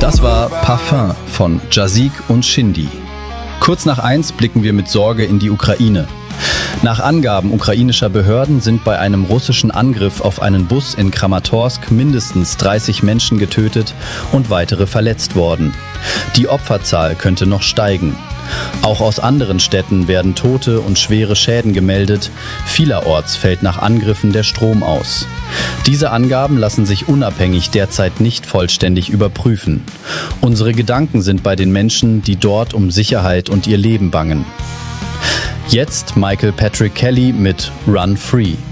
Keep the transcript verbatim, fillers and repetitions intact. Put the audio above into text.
Das war Parfum von Jazik und Shindy. Kurz nach eins blicken wir mit Sorge in die Ukraine. Nach Angaben ukrainischer Behörden sind bei einem russischen Angriff auf einen Bus in Kramatorsk mindestens dreißig Menschen getötet und weitere verletzt worden. Die Opferzahl könnte noch steigen. Auch aus anderen Städten werden Tote und schwere Schäden gemeldet. Vielerorts fällt nach Angriffen der Strom aus. Diese Angaben lassen sich unabhängig derzeit nicht vollständig überprüfen. Unsere Gedanken sind bei den Menschen, die dort um Sicherheit und ihr Leben bangen. Jetzt Michael Patrick Kelly mit Run Free.